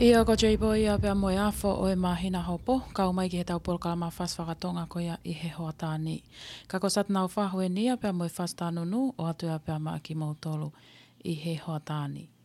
Ia ko J-Boy ia pia moe afo o e mahina hopo, ka umai ki he tau polo kalama fas whakatonga ko ia i he hoa tāni. Ka ko sat nau whahoe nia pia moe fas tānunu o atu ia pia maa ki mautolo i he hoa tāni.